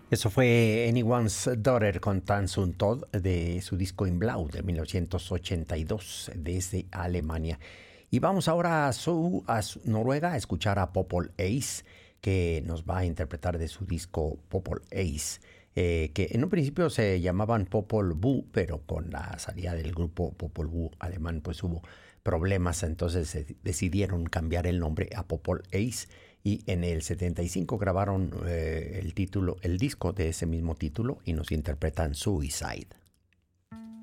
Eso fue Anyone's Daughter con Tan Sun Todd de su disco In Blau de 1982 desde Alemania. Y vamos ahora a Noruega a escuchar a Popol Ace, que nos va a interpretar de su disco Popol Ace, que en un principio se llamaban Popol Vuh, pero con la salida del grupo Popol Vuh alemán pues hubo problemas, entonces decidieron cambiar el nombre a Popol Ace y en el 75 grabaron el disco de ese mismo título y nos interpretan Suicide.